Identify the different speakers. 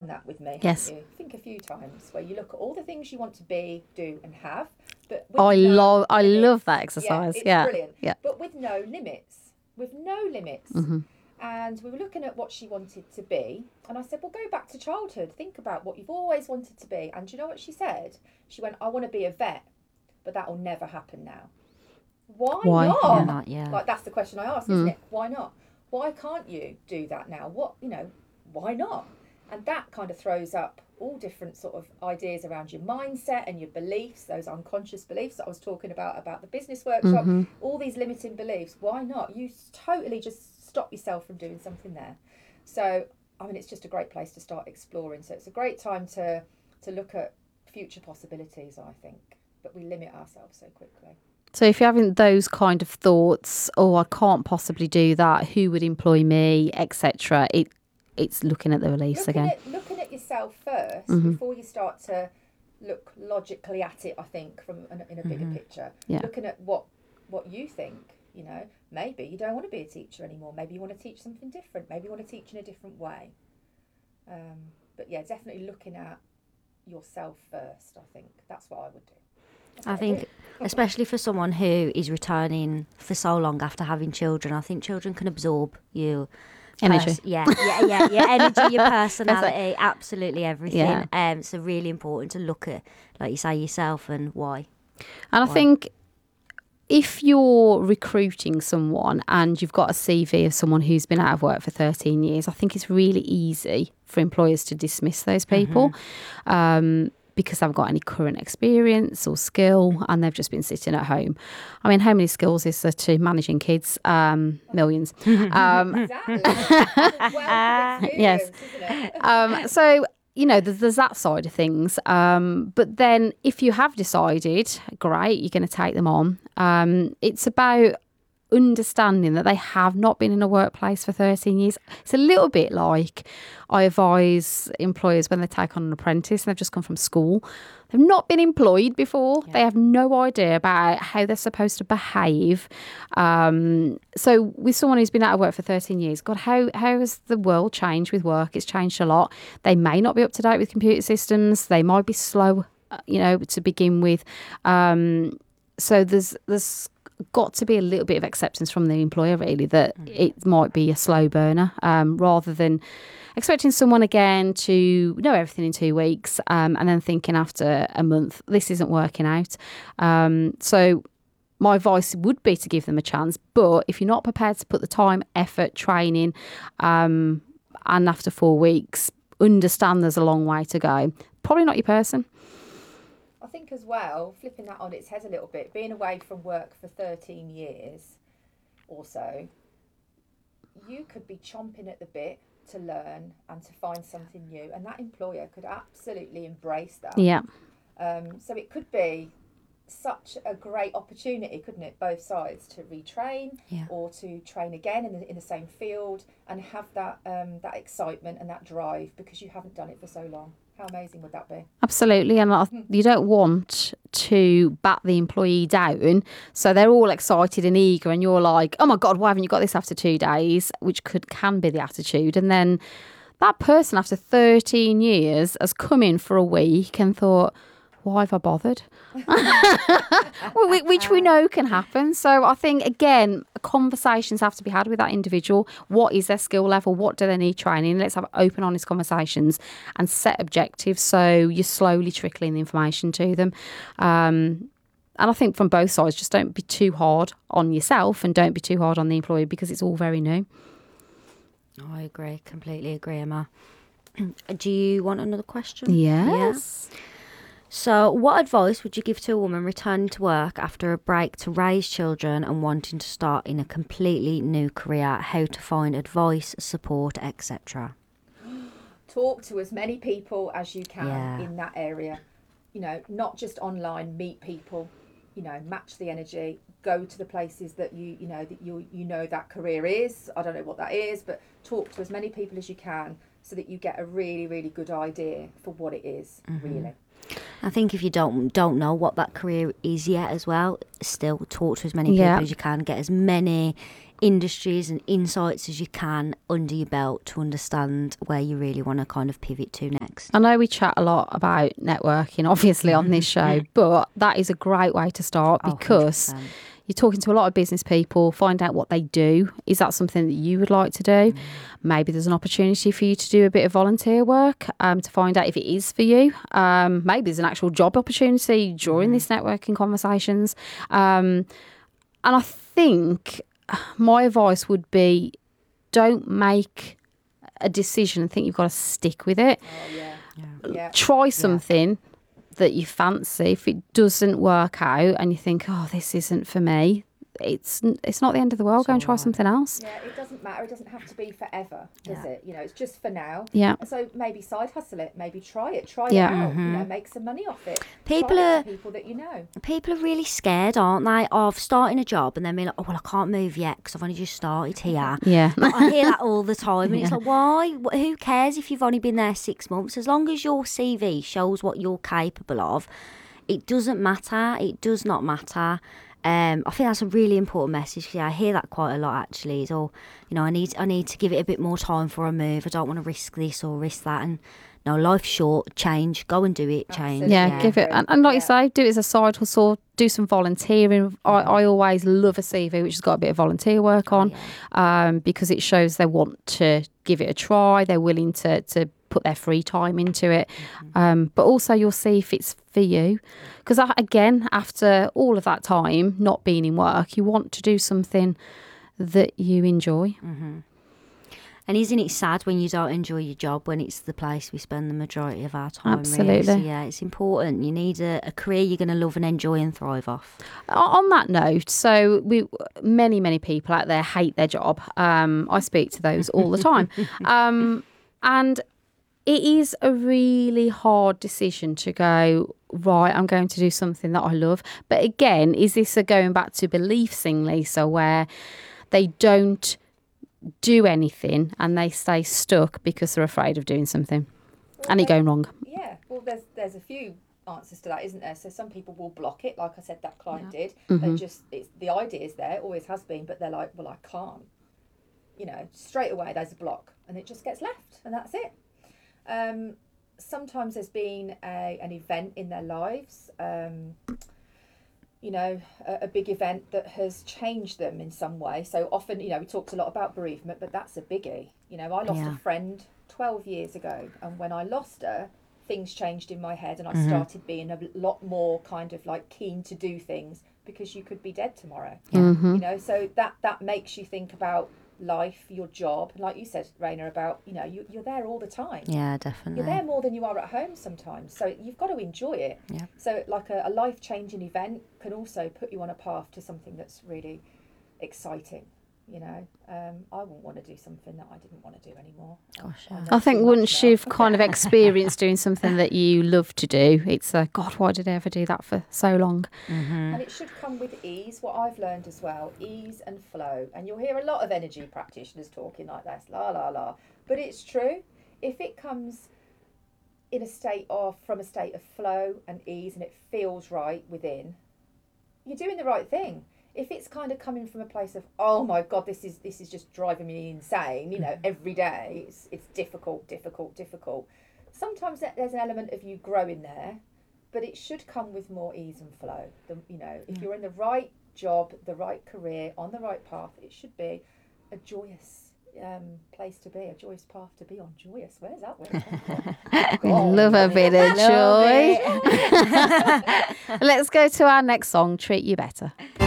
Speaker 1: that with me,
Speaker 2: Yes.
Speaker 1: haven't you? I think a few times, where you look at all the things you want to be, do and have, but
Speaker 2: I love
Speaker 1: limits.
Speaker 2: that exercise.
Speaker 1: It's
Speaker 2: Yeah,
Speaker 1: brilliant.
Speaker 2: yeah.
Speaker 1: But with no limits. And we were looking at what she wanted to be, and I said, well, go back to childhood, think about what you've always wanted to be. And do you know what she said? She went, I want to be a vet, but that will never happen now. Why not?
Speaker 3: Why not? Yeah.
Speaker 1: Like, that's the question I ask, isn't it? Why not? Why can't you do that now? Why not? And that kind of throws up all different sort of ideas around your mindset and your beliefs, those unconscious beliefs that I was talking about the business workshop, all these limiting beliefs. Why not? You totally just stop yourself from doing something there. So, I mean, it's just a great place to start exploring. So it's a great time to look at future possibilities, I think. But we limit ourselves so quickly.
Speaker 2: So if you're having those kind of thoughts, oh, I can't possibly do that, who would employ me, etc., it's looking at the beliefs again.
Speaker 1: Looking at yourself first before you start to look logically at it, I think, in a bigger picture.
Speaker 2: Yeah.
Speaker 1: Looking at what you think, maybe you don't want to be a teacher anymore. Maybe you want to teach something different. Maybe you want to teach in a different way. But yeah, definitely looking at yourself first, I think. That's what I would do.
Speaker 3: I think, especially for someone who is returning for so long after having children, I think children can absorb you.
Speaker 2: Energy.
Speaker 3: Your energy, your personality, absolutely everything.
Speaker 2: Yeah.
Speaker 3: So really important to look at, like you say, yourself and why.
Speaker 2: And I think if you're recruiting someone and you've got a CV of someone who's been out of work for 13 years, I think it's really easy for employers to dismiss those people. Because they haven't got any current experience or skill and they've just been sitting at home. I mean, how many skills is there to managing kids? Millions.
Speaker 1: Exactly.
Speaker 2: Yes. So, there's that side of things. But then if you have decided, great, you're going to take them on. It's about understanding that they have not been in a workplace for 13 years. It's a little bit like I advise employers when they take on an apprentice and they've just come from school. They've not been employed before. Yeah. They have no idea about how they're supposed to behave. So with someone who's been out of work for 13 years, God, how has the world changed with work? It's changed a lot. They may not be up to date with computer systems. They might be slow, to begin with. So there's got to be a little bit of acceptance from the employer, really, that it might be a slow burner, rather than expecting someone again to know everything in 2 weeks, and then thinking after a month, this isn't working out. So my advice would be to give them a chance. But if you're not prepared to put the time, effort, training, and after 4 weeks, understand there's a long way to go, probably not your person.
Speaker 1: I think as well, flipping that on its head a little bit, being away from work for 13 years or so, you could be chomping at the bit to learn and to find something new, and that employer could absolutely embrace that.
Speaker 2: Yeah.
Speaker 1: So it could be such a great opportunity, couldn't it, both sides, to retrain or to train again in the same field and have that excitement and that drive because you haven't done it for so long. How amazing would that be?
Speaker 2: Absolutely. And you don't want to bat the employee down. So they're all excited and eager and you're like, oh my God, why haven't you got this after 2 days? Which can be the attitude. And then that person after 13 years has come in for a week and thought, why have I bothered? Which we know can happen. So I think, again, conversations have to be had with that individual. What is their skill level? What do they need training? Let's have open, honest conversations and set objectives so you're slowly trickling the information to them. And I think from both sides, just don't be too hard on yourself and don't be too hard on the employee because it's all very new.
Speaker 3: I agree. Completely agree, Emma. Do you want another question?
Speaker 2: Yes.
Speaker 3: Yeah. So what advice would you give to a woman returning to work after a break to raise children and wanting to start in a completely new career? How to find advice, support, etc.?
Speaker 1: Talk to as many people as you can in that area. Not just online, meet people, match the energy, go to the places that you know that career is. I don't know what that is, but talk to as many people as you can so that you get a really, really good idea for what it is, really.
Speaker 3: I think if you don't know what that career is yet as well, still talk to as many people as you can, get as many industries and insights as you can under your belt to understand where you really want to kind of pivot to next.
Speaker 2: I know we chat a lot about networking, obviously, on this show, but that is a great way to start because
Speaker 3: 100%.
Speaker 2: you're talking to a lot of business people, find out what they do. Is that something that you would like to do? Maybe there's an opportunity for you to do a bit of volunteer work to find out if it is for you. Maybe there's an actual job opportunity during these networking conversations. And I think my advice would be don't make a decision and think you've got to stick with it.
Speaker 1: Oh, yeah.
Speaker 2: Try something that you fancy. If it doesn't work out and you think, oh, this isn't for me, it's not the end of the world. Go and try something else.
Speaker 1: Yeah, it doesn't matter. It doesn't have to be forever, does it? You know, it's just for now.
Speaker 2: Yeah.
Speaker 1: So maybe side hustle it. Maybe try it. Try
Speaker 2: Yeah.
Speaker 1: it out. You know, make some money off it.
Speaker 3: People
Speaker 1: Try it
Speaker 3: are-
Speaker 1: to people that you know.
Speaker 3: People are really scared, aren't they, of starting a job and then being like, oh, well, I can't move yet because I've only just started here.
Speaker 2: Yeah.
Speaker 3: I hear that all the time, and it's like, why? Who cares if you've only been there 6 months? As long as your CV shows what you're capable of, it doesn't matter. It does not matter. I think that's a really important message. Yeah, I hear that quite a lot actually. Is all, you know, I need to give it a bit more time for a move. I don't want to risk this or risk that. And no, life's short. Change. Go and do it. Change.
Speaker 1: Absolutely.
Speaker 2: Yeah, give it, and like you say, do it as a side hustle, do some volunteering. I always love a CV which has got a bit of volunteer work on, because it shows they want to give it a try, they're willing to put their free time into it, but also you'll see if it's for you, because again, after all of that time not being in work, you want to do something that you enjoy.
Speaker 3: And isn't it sad when you don't enjoy your job, when it's the place we spend the majority of our time?
Speaker 2: Absolutely.
Speaker 3: Really? So, yeah, it's important. You need a career you're going to love and enjoy and thrive off.
Speaker 2: On that note, so many people out there hate their job. I speak to those all the time, and it is a really hard decision to go, right, I'm going to do something that I love. But again, is this going back to beliefs thing, Lisa, where they don't do anything and they stay stuck because they're afraid of doing something and it going wrong?
Speaker 1: Yeah, well, there's a few answers to that, isn't there? So some people will block it, like I said, that client did. They just, the idea is there, always has been, but they're like, well, I can't. You know, straight away there's a block and it just gets left and that's it. Sometimes there's been an event in their lives, you know, a big event that has changed them in some way. So often, you know, we talked a lot about bereavement, but that's a biggie. You know, I lost a friend 12 years ago, and when I lost her, things changed in my head and I started being a lot more kind of like keen to do things because you could be dead tomorrow. You know, so that makes you think about life, your job, like you said, Raina, about, you know, you're there all the time.
Speaker 3: Yeah, definitely.
Speaker 1: You're there more than you are at home sometimes, so you've got to enjoy it.
Speaker 3: Yeah.
Speaker 1: So like a life-changing event can also put you on a path to something that's really exciting. You know, I wouldn't want to do something that I didn't want to do anymore.
Speaker 3: Gosh,
Speaker 1: I know
Speaker 2: I think
Speaker 1: too
Speaker 2: once
Speaker 1: much now.
Speaker 2: you've kind of experienced doing something that you love to do, it's God, why did I ever do that for so long?
Speaker 1: And it should come with ease. What I've learned as well, ease and flow. And you'll hear a lot of energy practitioners talking like this, la la la. But it's true. If it comes in from a state of flow and ease, and it feels right within, you're doing the right thing. If it's kind of coming from a place of, oh my God, this is just driving me insane, you know, every day it's difficult. Sometimes there's an element of you growing there, but it should come with more ease and flow. You know, if you're in the right job, the right career, on the right path, it should be a joyous place to be, a joyous path to be on. Joyous, where's that word come from?
Speaker 2: Love a bit of joy. Let's go to our next song, Treat You Better.